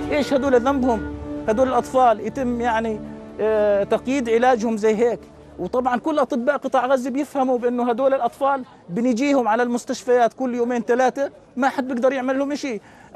ايش هدول ذنبهم؟ هدول الاطفال يتم يعني تقييد علاجهم زي هيك. وطبعا كل اطباء قطاع غزه بيفهموا بانه هدول الاطفال بنجيهم على المستشفيات كل يومين ثلاثه، ما حد بيقدر يعمل لهم شيء.